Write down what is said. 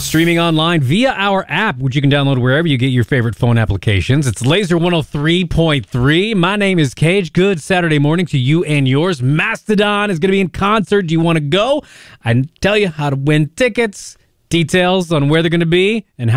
Streaming online via our app, which you can download wherever you get your favorite phone applications. It's Laser 103.3. My name is Cage. Good Saturday morning to you and yours. Mastodon is going to be in concert. Do you want to go? I tell you how to win tickets, details on where they're going to be, and how